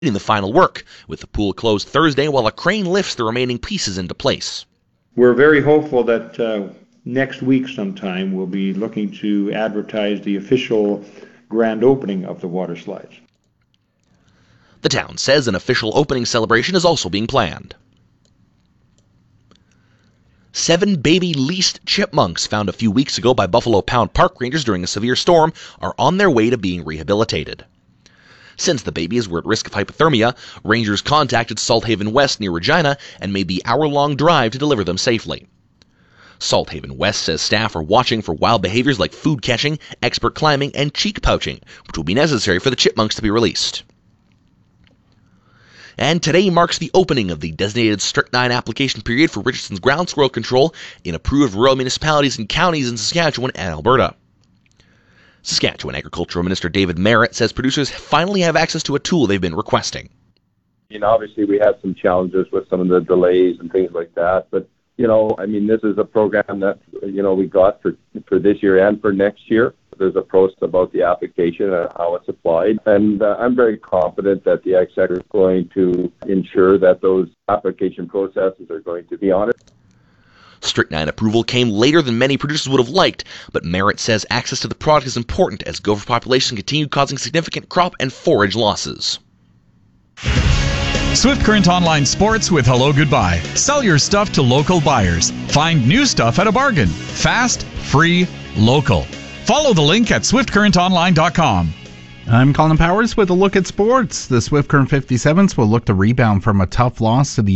the final work, with the pool closed Thursday while a crane lifts the remaining pieces into place. We're very hopeful that next week sometime we'll be looking to advertise the official grand opening of the water slides. The town says an official opening celebration is also being planned. 7 baby leased chipmunks found a few weeks ago by Buffalo Pound Park rangers during a severe storm are on their way to being rehabilitated. Since the babies were at risk of hypothermia, rangers contacted Salthaven West near Regina and made the hour-long drive to deliver them safely. Salthaven West says staff are watching for wild behaviors like food catching, expert climbing, and cheek pouching, which will be necessary for the chipmunks to be released. And today marks the opening of the designated strychnine application period for Richardson's ground squirrel control in approved rural municipalities and counties in Saskatchewan and Alberta. Saskatchewan Agricultural Minister David Marit says producers finally have access to a tool they've been requesting. Obviously we had some challenges with some of the delays and things like that, but this is a program that, we got for this year and for next year. There's a process about the application and how it's applied, and I'm very confident that the Ag sector is going to ensure that those application processes are going to be honest. Strychnine approval came later than many producers would have liked, but Marit says access to the product is important as gopher populations continue causing significant crop and forage losses. Swift Current Online Sports with Hello Goodbye. Sell your stuff to local buyers. Find new stuff at a bargain. Fast, free, local. Follow the link at swiftcurrentonline.com. I'm Colin Powers with a look at sports. The Swift Current 57s will look to rebound from a tough loss to the